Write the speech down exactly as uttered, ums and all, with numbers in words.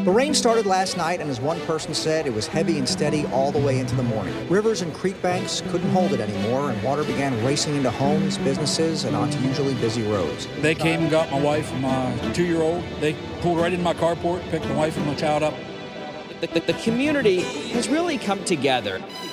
The rain started last night, and as one person said, it was heavy and steady all the way into the morning. Rivers and creek banks couldn't hold it anymore, and water began racing into homes, businesses, and onto usually busy roads. They came and got my wife and my two-year-old. They pulled right in my carport, picked my wife and my child up. The, the, the community has really come together.